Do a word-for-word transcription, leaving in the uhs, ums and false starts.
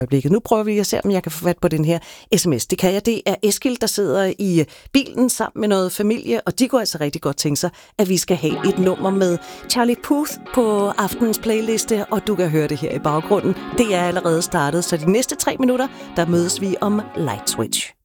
øjeblikket. Nu prøver vi at se, om jeg kan få fat på den her sms. Det kan jeg. Det er Eskil, der sidder i bilen sammen med noget familie, og de kunne altså rigtig godt tænke sig, at vi skal have et nummer med Charlie Puth på aftenens playliste, og du kan høre det her i baggrunden. Det er allerede startet, så de næste tre minutter, der mødes vi om Light Switch.